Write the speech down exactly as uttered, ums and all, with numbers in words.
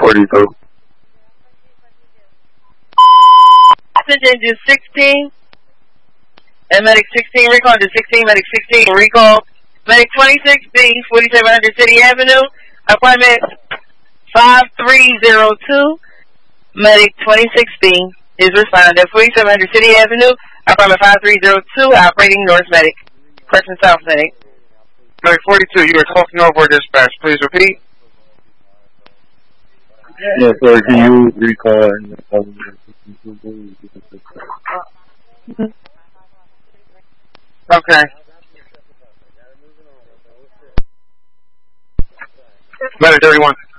forty-two. Attention to sixteen. And Medic sixteen, recall to sixteen, Medic sixteen, recall. Medic twenty-six B, forty-seven hundred City Avenue, appointment five three zero two. Medic twenty-six B is responding at forty-seven hundred City Avenue, appointment five three zero two, operating North Medic. Question South Medic. Medic forty-two, you are talking over dispatch. Please repeat. Yes, sir. Can you recall? Okay. Medic thirty-one.